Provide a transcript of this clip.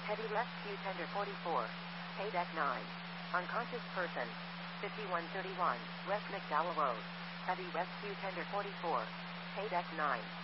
Heavy rescue tender 44. Pay deck 9. Unconscious person. 5131 West McDowell Road. Heavy rescue tender 44. Pay deck 9.